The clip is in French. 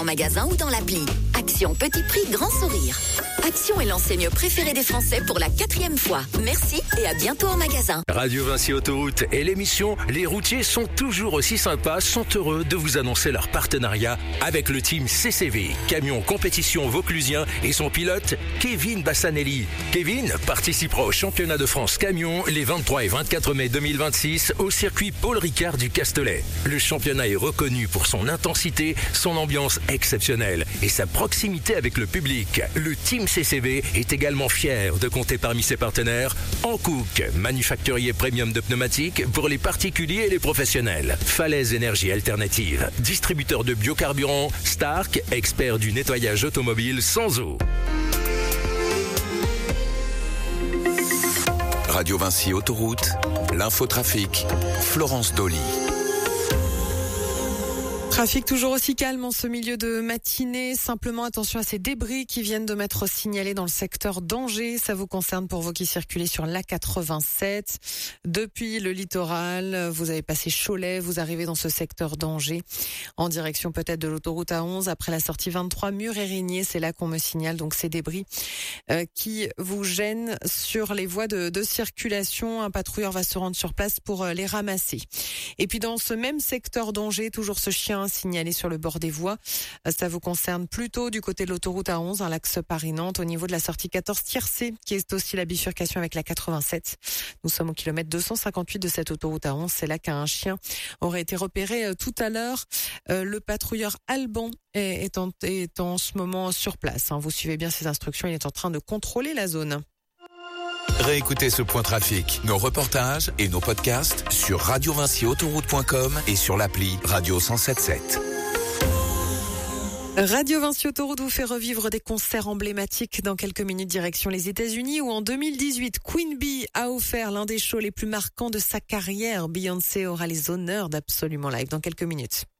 En magasin ou dans l'appli. Action petit prix, grand sourire. Action est l'enseigne préférée des Français pour la 4e fois. Merci et à bientôt en magasin. Radio Vinci Autoroute et l'émission Les routiers sont toujours aussi sympas sont heureux de vous annoncer leur partenariat avec le team CCV, camion compétition vauclusien et son pilote Kevin Bassanelli. Kevin participera au championnat de France camion les 23 et 24 mai 2026 au circuit Paul Ricard du Castellet. Le championnat est reconnu pour son intensité, son ambiance exceptionnelle et sa proximité avec le public. Le team CCV est également fier de compter parmi ses partenaires Hankook, manufacturier premium de pneumatiques pour les particuliers et les professionnels. Falaise Énergie Alternative, distributeur de biocarburant. Stark, expert du nettoyage automobile sans eau. Radio Vinci Autoroute, l'infotrafic, Florence Dolly. Trafic toujours aussi calme en ce milieu de matinée. Simplement attention à ces débris qui viennent de m'être signalés dans le secteur d'Angers. Ça vous concerne pour vous qui circulez sur l'A87. Depuis le littoral, vous avez passé Cholet, vous arrivez dans ce secteur d'Angers en direction peut-être de l'autoroute A11. Après la sortie 23 Mur-Érigné, c'est là qu'on me signale donc ces débris qui vous gênent sur les voies de circulation. Un patrouilleur va se rendre sur place pour les ramasser. Et puis dans ce même secteur d'Angers, toujours ce chien signalé sur le bord des voies. Ça vous concerne plutôt du côté de l'autoroute A11, l'axe Paris-Nantes, au niveau de la sortie 14 Tiercé, qui est aussi la bifurcation avec la 87. Nous sommes au kilomètre 258 de cette autoroute A11. C'est là qu'un chien aurait été repéré tout à l'heure. Le patrouilleur Alban est en ce moment sur place. Vous suivez bien ses instructions. Il est en train de contrôler la zone. Réécoutez ce point trafic, nos reportages et nos podcasts sur radiovinciautoroute.com et sur l'appli Radio 107.7. Radio Vinci Autoroute vous fait revivre des concerts emblématiques dans quelques minutes direction les États-Unis où en 2018, Queen Bee a offert l'un des shows les plus marquants de sa carrière. Beyoncé aura les honneurs d'Absolument Live dans quelques minutes.